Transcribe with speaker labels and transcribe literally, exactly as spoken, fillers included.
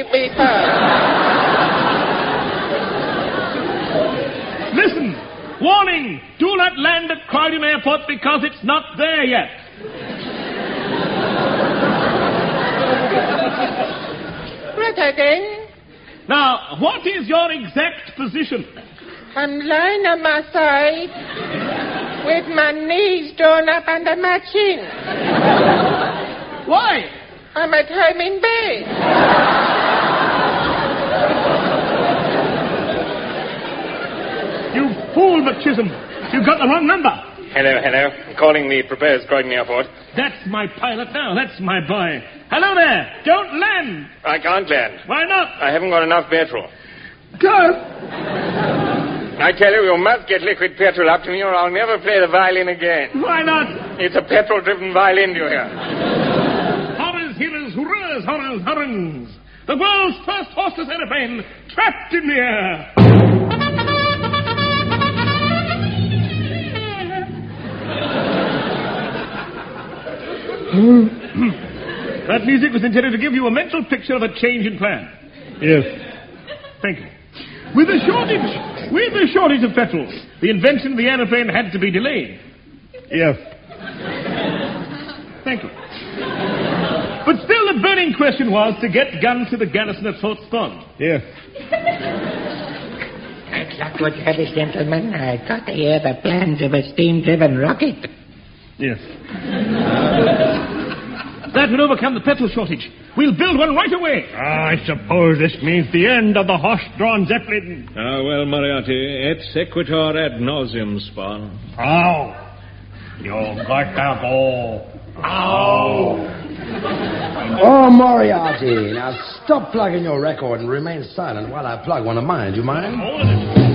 Speaker 1: shoot me first.
Speaker 2: Listen! Warning! Do not land at Croydon Airport because it's not there yet.
Speaker 1: What again?
Speaker 2: Now, what is your exact position?
Speaker 1: I'm lying on my side with my knees drawn up under my chin.
Speaker 2: Why?
Speaker 1: I'm at home in bed.
Speaker 2: You fool, McChisholm. You've got the wrong number.
Speaker 3: Hello, hello. I'm calling the proposed Croydon Airport.
Speaker 2: That's my pilot now. That's my boy. Hello there. Don't land.
Speaker 3: I can't land.
Speaker 2: Why not?
Speaker 3: I haven't got enough petrol.
Speaker 2: Go.
Speaker 3: I tell you, you must get liquid petrol up to me or I'll never play the violin again.
Speaker 2: Why not?
Speaker 3: It's a petrol-driven violin, do you hear?
Speaker 2: Horrors, heroes, hurrahs, horrors, horrors. The world's first horseless aeroplane trapped in the air. That music was intended to give you a mental picture of a change in plan.
Speaker 4: Yes.
Speaker 2: Thank you. With the shortage, with the shortage of petrol, the invention of the aeroplane had to be delayed.
Speaker 4: Yes.
Speaker 2: Thank you. But still the burning question was to get guns to the garrison at Fort Spawn.
Speaker 4: Yes.
Speaker 5: I'd like to tell you, gentlemen, I got to hear the plans of a steam-driven rocket.
Speaker 2: Yes. That will overcome the petrol shortage. We'll build one right away.
Speaker 4: I suppose this means the end of the horse-drawn Zeppelin.
Speaker 6: Ah, well, Moriarty, et sequitur ad nauseam, Spawn.
Speaker 4: Ow. You got to go. Ow.
Speaker 7: Oh, Moriarty, now stop plugging your record and remain silent while I plug one of mine. Do you mind?